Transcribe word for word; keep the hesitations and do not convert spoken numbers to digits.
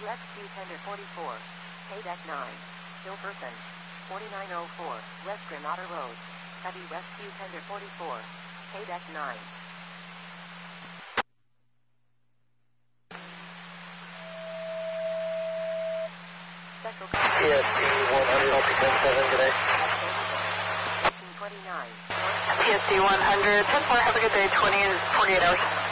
Rescue Tender forty-four. Paydeck nine. Hilverton. forty-nine oh four. West Granada Road. Heavy Rescue Tender forty-four. Paydeck nine. Special P S C one hundred, I'll be ten seven today. twenty-nine. P S C one hundred, ten four, have a good day, twenty, forty-eight hours.